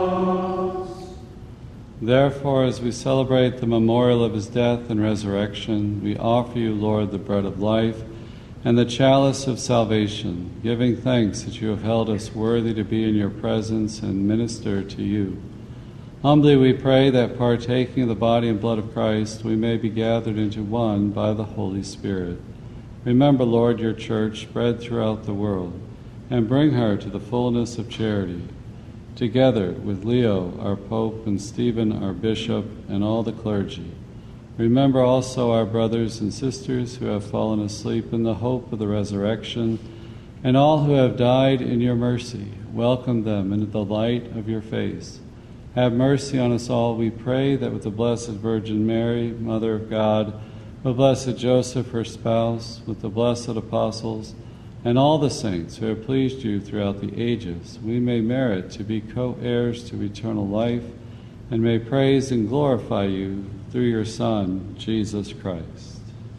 Therefore, as we celebrate the memorial of his death and resurrection, we offer you, Lord, the bread of life and the chalice of salvation, giving thanks that you have held us worthy to be in your presence and minister to you. Humbly we pray that, partaking of the body and blood of Christ, we may be gathered into one by the Holy Spirit. Remember, Lord, your church spread throughout the world, and bring her to the fullness of charity. Together with Leo, our Pope, and Stephen, our Bishop, and all the clergy, remember also our brothers and sisters who have fallen asleep in the hope of the resurrection, and all who have died in your mercy. Welcome them into the light of your face. Have mercy on us all, we pray, that with the Blessed Virgin Mary, Mother of God, with blessed Joseph, her spouse, with the blessed apostles, and all the saints who have pleased you throughout the ages, we may merit to be co-heirs to eternal life, and may praise and glorify you through your Son, Jesus Christ.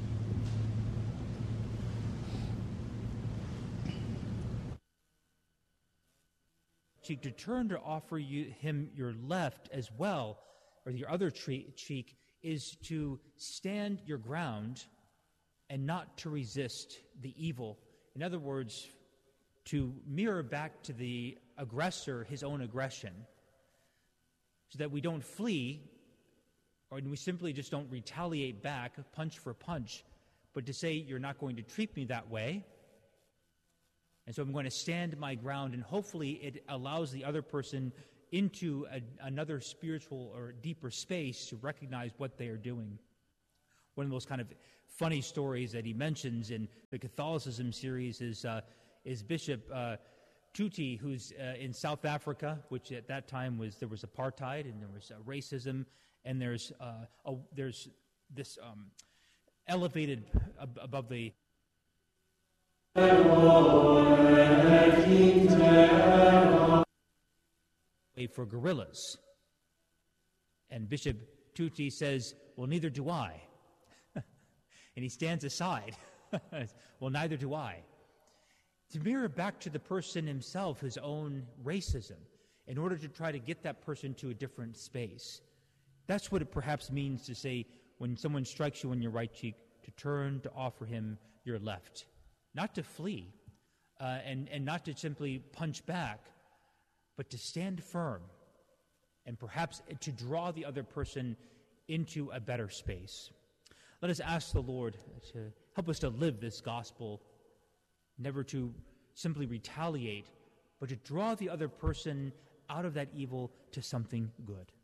Cheek to turn to offer him your left as well, or your other cheek, is to stand your ground and not to resist the evil. In other words, to mirror back to the aggressor his own aggression, so that we don't flee, or we simply just don't retaliate back, punch for punch, but to say, you're not going to treat me that way, and so I'm going to stand my ground, and hopefully it allows the other person into another spiritual or deeper space to recognize what they are doing. One of the most kind of funny stories that he mentions in the Catholicism series is Bishop Tuti, who's in South Africa, which at that time there was apartheid and there was racism, and there's this elevated above the for guerrillas. And Bishop Tuti says, well, neither do I. And he stands aside. Well, neither do I. To mirror back to the person himself his own racism in order to try to get that person to a different space. That's what it perhaps means to say, when someone strikes you on your right cheek, to turn to offer him your left. Not to flee, and not to simply punch back, but to stand firm and perhaps to draw the other person into a better space. Let us ask the Lord to help us to live this gospel, never to simply retaliate, but to draw the other person out of that evil to something good.